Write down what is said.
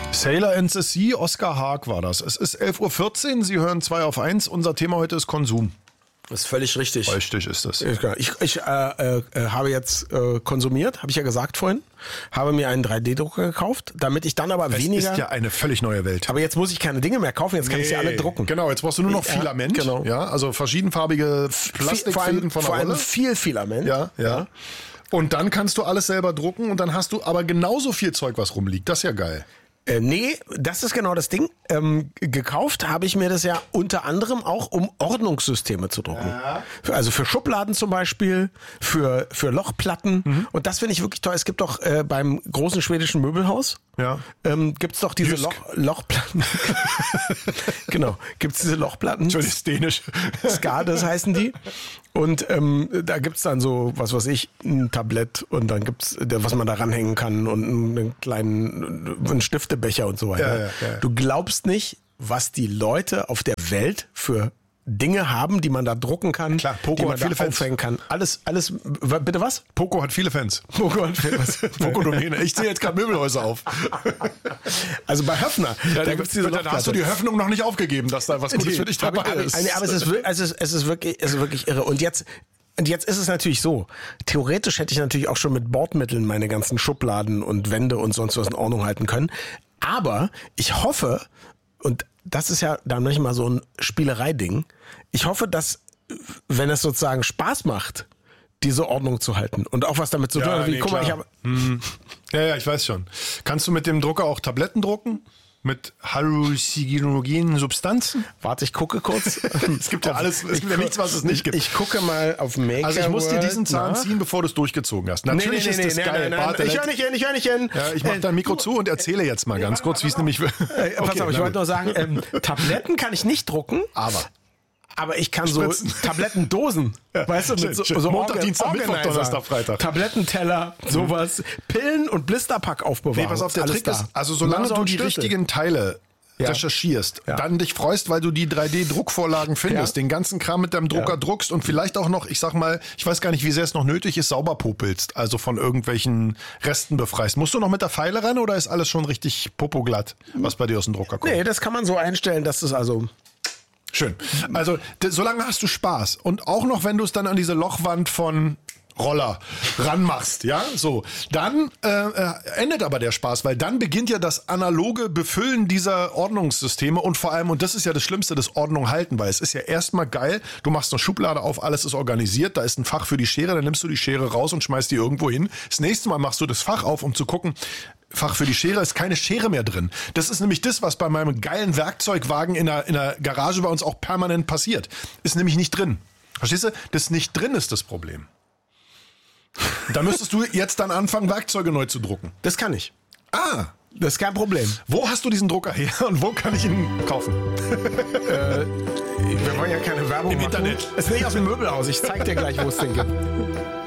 Sailor and the Sea, Oskar Haag war das. Es ist 11.14 Uhr, Sie hören 2 auf 1. Unser Thema heute ist Konsum. Das ist völlig richtig. Richtig ist das. Ich habe jetzt konsumiert, habe ich ja gesagt vorhin, habe mir einen 3D-Drucker gekauft, damit ich dann aber weniger... Das ist ja eine völlig neue Welt. Aber jetzt muss ich keine Dinge mehr kaufen, jetzt kann ich sie alle drucken. Genau, jetzt brauchst du nur noch Filament. Genau. Ja, also verschiedenfarbige Plastikfäden von der Rolle. Vor allem viel Filament. Ja. Und dann kannst du alles selber drucken und dann hast du aber genauso viel Zeug, was rumliegt. Das ist ja geil. Nee, das ist genau das Ding. Gekauft habe ich mir das ja unter anderem auch, um Ordnungssysteme zu drucken. Ja. Also für Schubladen zum Beispiel, für Lochplatten. Mhm. Und das finde ich wirklich toll. Es gibt doch beim großen schwedischen Möbelhaus, gibt's doch diese Lochplatten. Genau, gibt's diese Lochplatten. Entschuldigung, ist dänisch. Skades heißen die. Und da gibt's dann so, was weiß ich, ein Tablett und dann gibt's, was man da ranhängen kann und einen kleinen Stiftebecher und so weiter. Ja. Du glaubst nicht, was die Leute auf der Welt für Dinge haben, die man da drucken kann, klar, Poco die man hat viele da aufhängen kann. Alles, bitte was? Poco hat viele Fans. Poco-Domäne. Ich zähle jetzt gerade Möbelhäuser auf. Also bei Höffner, da gibt's diese Dann hast du die Hoffnung noch nicht aufgegeben, dass da was Gutes für dich dabei ist. Aber es ist wirklich irre. Und jetzt ist es natürlich so, theoretisch hätte ich natürlich auch schon mit Bordmitteln meine ganzen Schubladen und Wände und sonst was in Ordnung halten können. Aber ich hoffe, und das ist ja dann manchmal so ein Spielereiding, ich hoffe, dass, wenn es sozusagen Spaß macht, diese Ordnung zu halten und auch was damit zu tun hat. Guck mal, ich habe... Ja, ich weiß schon. Kannst du mit dem Drucker auch Tabletten drucken? Mit halluzinogenen Substanzen? Warte, ich gucke kurz. Es gibt ja alles, es gibt ja nichts, was es nicht gibt. Ich gucke mal auf Maker. Also ich muss dir diesen Zahn ziehen, bevor du es durchgezogen hast. Natürlich ist das geil. Nein. Ich höre nicht hin. Ja, ich mache dein Mikro zu und erzähle jetzt mal ganz kurz, wie es nämlich wird. Pass auf, ich wollte nur sagen, Tabletten kann ich nicht drucken. Aber ich kann Spritzen. So Tablettendosen, weißt du, mit so Montag, Dienstag, Mittwoch, Donnerstag, Freitag. Tablettenteller, sowas, Pillen und Blisterpack aufbewahren. Nee, pass auf, der Trick ist, also solange du die richtigen Teile recherchierst, dann dich freust, weil du die 3D-Druckvorlagen findest, den ganzen Kram mit deinem Drucker druckst und vielleicht auch noch, ich sag mal, ich weiß gar nicht, wie sehr es noch nötig ist, sauber popelst, also von irgendwelchen Resten befreist. Musst du noch mit der Feile ran oder ist alles schon richtig popoglatt, was bei dir aus dem Drucker kommt? Nee, das kann man so einstellen, dass das also... Schön. Also, solange hast du Spaß. Und auch noch, wenn du es dann an diese Lochwand von Roller ranmachst, ja, so. Dann endet aber der Spaß, weil dann beginnt ja das analoge Befüllen dieser Ordnungssysteme und vor allem, und das ist ja das Schlimmste, das Ordnung halten, weil es ist ja erstmal geil, du machst eine Schublade auf, alles ist organisiert, da ist ein Fach für die Schere, dann nimmst du die Schere raus und schmeißt die irgendwo hin. Das nächste Mal machst du das Fach auf, um zu gucken, Fach für die Schere ist keine Schere mehr drin. Das ist nämlich das, was bei meinem geilen Werkzeugwagen in der Garage bei uns auch permanent passiert. Ist nämlich nicht drin. Verstehst du? Das nicht drin ist das Problem. Da müsstest du jetzt dann anfangen, Werkzeuge neu zu drucken. Das kann ich. Das ist kein Problem. Wo hast du diesen Drucker her und wo kann ich ihn kaufen? Wir wollen ja keine Werbung Im machen. Internet. Es ist nicht aus dem Möbelhaus. Ich zeig dir gleich, wo es den gibt.